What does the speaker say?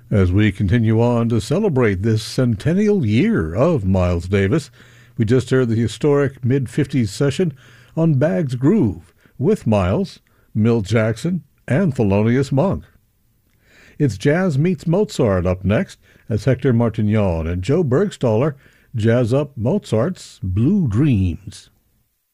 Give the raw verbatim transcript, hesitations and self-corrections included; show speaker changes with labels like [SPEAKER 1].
[SPEAKER 1] As we continue on to celebrate this centennial year of Miles Davis, we just heard the historic mid-fifties session on Bag's Groove with Miles, Milt Jackson, and Thelonious Monk. It's Jazz Meets Mozart up next as Hector Martignon and Joe Bergstaller jazz up Mozart's Blue Dreams.